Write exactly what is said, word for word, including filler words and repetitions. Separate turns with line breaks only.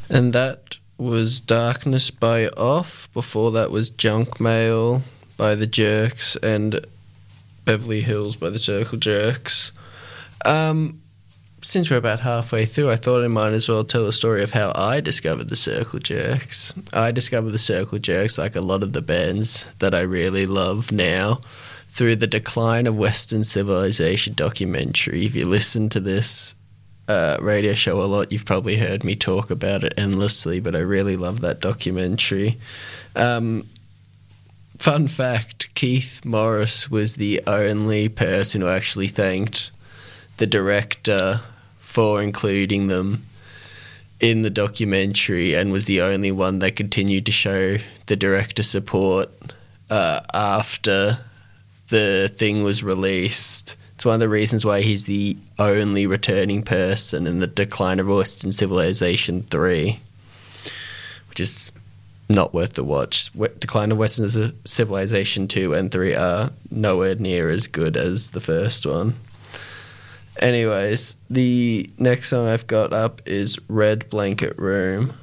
And that was Darkness by Off. Before that was Junk Mail by the Jerks and Beverly Hills by the Circle Jerks. Um, since we're about halfway through, I thought I might as well tell a story of how I discovered the Circle Jerks. I discovered the Circle Jerks, like a lot of the bands that I really love now, through the Decline of Western Civilization documentary. If you listen to this uh, radio show a lot, you've probably heard me talk about it endlessly, but I really love that documentary. Um, fun fact, Keith Morris was the only person who actually thanked the director for including them in the documentary, and was the only one that continued to show the director support uh, after the thing was released. It's one of the reasons why he's the only returning person in the Decline of Western Civilization three, which is not worth the watch. Decline of Western Civilization two and three are nowhere near as good as the first one. Anyways, the next song I've got up is Red Blanket Room